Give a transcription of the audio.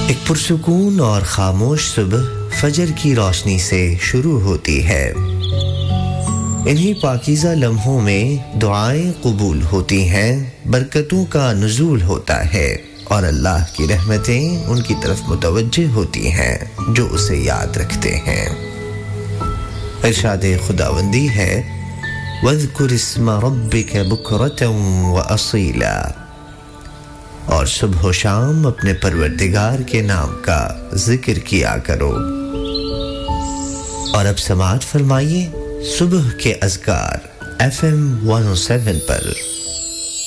एक पुरसुकून और खामोश सुबह फजर की रोशनी से शुरू होती है। इन्हीं पाकीज़ा लम्हों में दुआएं कबूल होती हैं, बरकतों का नुज़ूल होता है और अल्लाह की रहमतें उनकी तरफ मुतवज्जे होती हैं जो उसे याद रखते हैं। इरशाद खुदावंदी है, वज़कुर इस्म रब्बिक बुकरतन व असीला, और सुबह शाम अपने परवरदिगार के नाम का जिक्र किया करो। और अब समाअत फरमाइए सुबह के अज़कार FM 107 पर।